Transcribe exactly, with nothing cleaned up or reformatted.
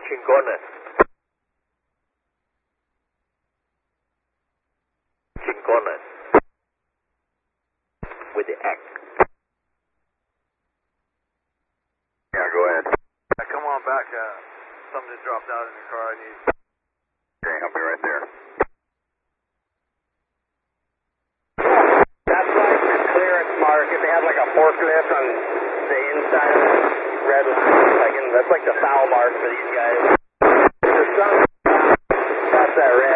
Chingones. Chingones. With the X. Yeah, go ahead. Uh, come on back. Uh, something just dropped out in your car. I need. Okay, I'll be right there. That's like the clearance mark. If they have like a forklift on the inside of the red line, like in, that's like the foul mark for these guys. There's some past that red.